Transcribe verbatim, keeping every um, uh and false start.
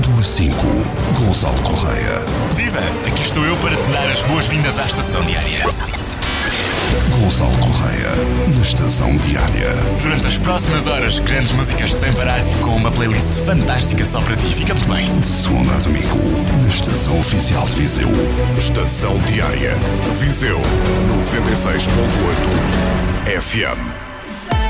Do A cinco, Gonçalo Correia. Viva! Aqui estou eu para te dar as boas-vindas à Estação Diária. Gonçalo Correia, na Estação Diária. Durante as próximas horas, grandes músicas sem parar, com uma playlist fantástica só para ti. Fica muito bem. De segunda a domingo, na Estação Oficial de Viseu. Estação Diária. Viseu noventa e seis ponto oito F M.